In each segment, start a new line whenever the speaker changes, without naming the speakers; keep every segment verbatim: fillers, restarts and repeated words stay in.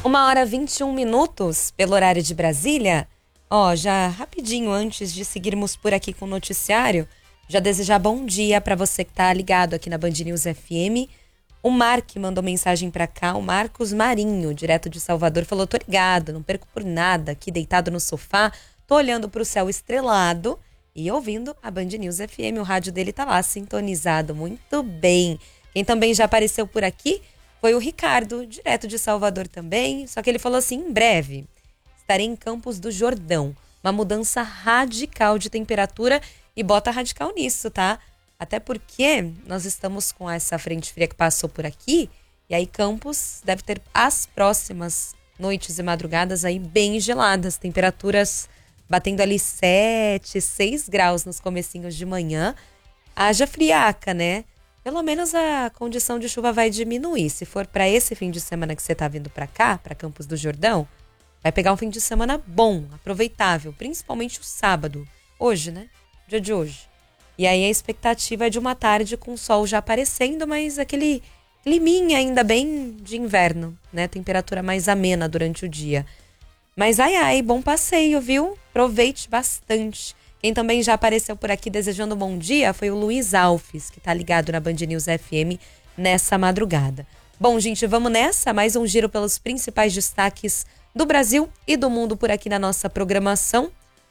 Uma hora e vinte e um minutos pelo horário de Brasília. Ó, já rapidinho antes de seguirmos por aqui com o noticiário, já desejar bom dia para você que tá ligado aqui na Band News F M. O Mark mandou mensagem para cá, o Marcos Marinho, direto de Salvador, falou: tô ligado, não perco por nada, aqui deitado no sofá, tô olhando pro céu estrelado e ouvindo a Band News F M. O rádio dele tá lá sintonizado, muito bem. Quem também já apareceu por aqui foi o Ricardo, direto de Salvador também, só que ele falou assim: em breve estarei em Campos do Jordão, uma mudança radical de temperatura, e bota radical nisso, tá? Até porque nós estamos com essa frente fria que passou por aqui, e aí Campos deve ter as próximas noites e madrugadas aí bem geladas, temperaturas batendo ali sete, seis graus nos comecinhos de manhã. Haja friaca, né? Pelo menos a condição de chuva vai diminuir. Se for para esse fim de semana que você tá vindo para cá, para Campos do Jordão, vai pegar um fim de semana bom, aproveitável, principalmente o sábado. Hoje, né? Dia de hoje. E aí a expectativa é de uma tarde com o sol já aparecendo, mas aquele climinha ainda bem de inverno, né? Temperatura mais amena durante o dia. Mas ai ai, bom passeio, viu? Aproveite bastante. Quem também já apareceu por aqui desejando um bom dia foi o Luiz Alves, que tá ligado na Band News F M nessa madrugada. Bom, gente, vamos nessa. Mais um giro pelos principais destaques do Brasil e do mundo por aqui na nossa programação.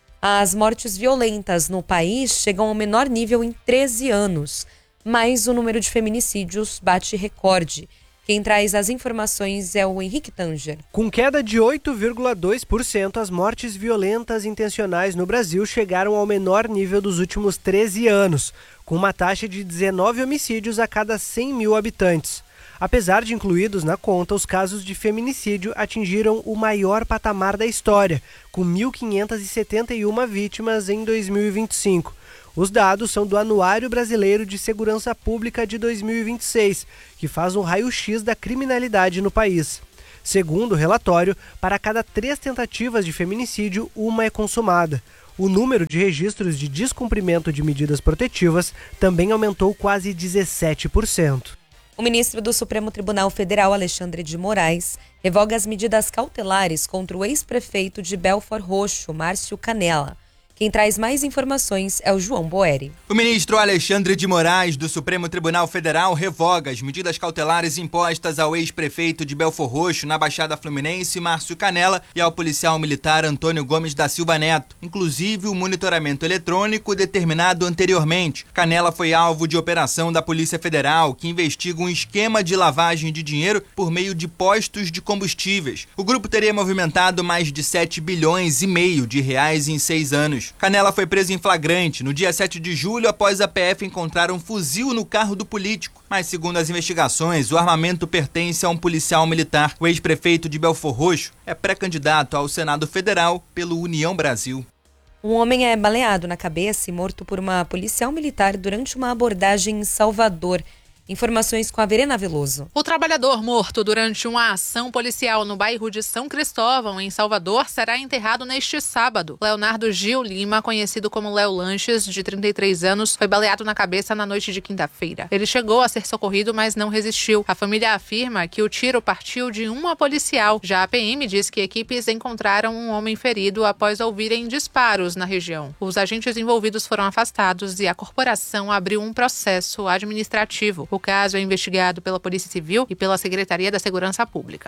As mortes violentas no país chegam ao menor nível em treze anos, mas o número de feminicídios bate recorde. Quem traz as informações é o Henrique Tanger.
Com queda de oito vírgula dois por cento, as mortes violentas intencionais no Brasil chegaram ao menor nível dos últimos treze anos, com uma taxa de dezenove homicídios a cada cem mil habitantes. Apesar de incluídos na conta, os casos de feminicídio atingiram o maior patamar da história, com mil quinhentas e setenta e uma vítimas em dois mil e vinte e cinco. Os dados são do Anuário Brasileiro de Segurança Pública de dois mil e vinte e seis, que faz um raio-x da criminalidade no país. Segundo o relatório, para cada três tentativas de feminicídio, uma é consumada. O número de registros de descumprimento de medidas protetivas também aumentou quase dezessete por cento.
O ministro do Supremo Tribunal Federal, Alexandre de Moraes, revoga as medidas cautelares contra o ex-prefeito de Belford Roxo, Márcio Canela. Quem traz mais informações é o João Boeri.
O ministro Alexandre de Moraes, do Supremo Tribunal Federal, revoga as medidas cautelares impostas ao ex-prefeito de Belford Roxo, na Baixada Fluminense, Márcio Canela, e ao policial militar Antônio Gomes da Silva Neto, inclusive o monitoramento eletrônico determinado anteriormente. Canela foi alvo de operação da Polícia Federal, que investiga um esquema de lavagem de dinheiro por meio de postos de combustíveis. O grupo teria movimentado mais de sete bilhões e meio de reais em seis anos. Canela foi preso em flagrante no dia sete de julho após a P F encontrar um fuzil no carro do político. Mas, segundo as investigações, o armamento pertence a um policial militar. O ex-prefeito de Belford Roxo é pré-candidato ao Senado Federal pelo União Brasil.
Um homem é baleado na cabeça e morto por uma policial militar durante uma abordagem em Salvador. Informações com a Verena Veloso.
O trabalhador morto durante uma ação policial no bairro de São Cristóvão, em Salvador, será enterrado neste sábado. Leonardo Gil Lima, conhecido como Léo Lanches, de trinta e três anos, foi baleado na cabeça na noite de quinta-feira. Ele chegou a ser socorrido, mas não resistiu. A família afirma que o tiro partiu de uma policial. Já a P M diz que equipes encontraram um homem ferido após ouvirem disparos na região. Os agentes envolvidos foram afastados e a corporação abriu um processo administrativo. O caso é investigado pela Polícia Civil e pela Secretaria da Segurança Pública.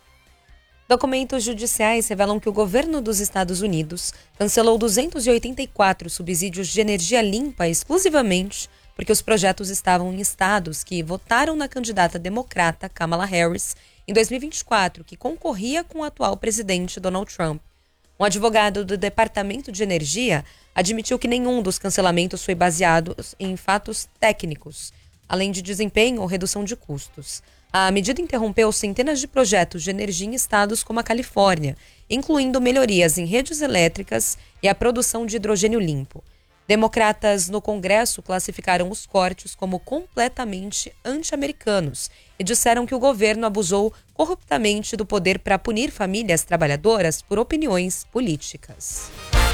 Documentos judiciais revelam que o governo dos Estados Unidos cancelou duzentos e oitenta e quatro subsídios de energia limpa exclusivamente porque os projetos estavam em estados que votaram na candidata democrata Kamala Harris em dois mil e vinte e quatro, que concorria com o atual presidente Donald Trump. Um advogado do Departamento de Energia admitiu que nenhum dos cancelamentos foi baseado em fatos técnicos, além de desempenho ou redução de custos. A medida interrompeu centenas de projetos de energia em estados como a Califórnia, incluindo melhorias em redes elétricas e a produção de hidrogênio limpo. Democratas no Congresso classificaram os cortes como completamente anti-americanos e disseram que o governo abusou corruptamente do poder para punir famílias trabalhadoras por opiniões políticas.